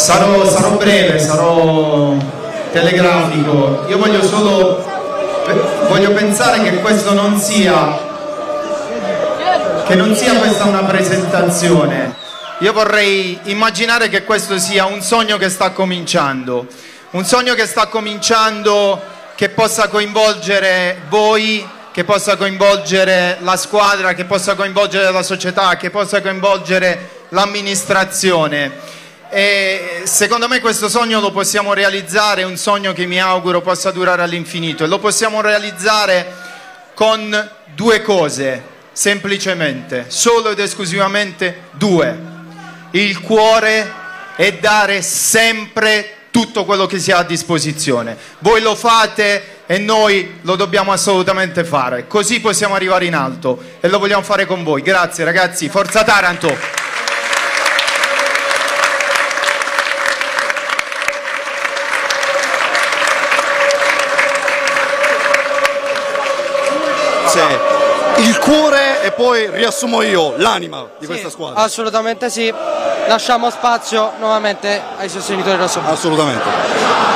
Sarò breve, sarò telegrafico. Io voglio pensare che questo non sia questa una presentazione. Io vorrei immaginare che questo sia un sogno che sta cominciando, che possa coinvolgere voi, che possa coinvolgere la squadra, che possa coinvolgere la società, che possa coinvolgere l'amministrazione. E secondo me questo sogno lo possiamo realizzare, è un sogno che mi auguro possa durare all'infinito, e lo possiamo realizzare con due cose, semplicemente, solo ed esclusivamente due: il cuore e dare sempre tutto quello che si ha a disposizione. Voi lo fate e noi lo dobbiamo assolutamente fare, così possiamo arrivare in alto, e lo vogliamo fare con voi. Grazie ragazzi, forza Taranto! Il cuore, e poi riassumo io, l'anima di questa squadra. Assolutamente sì, lasciamo spazio nuovamente ai sostenitori rossoneri. Assolutamente.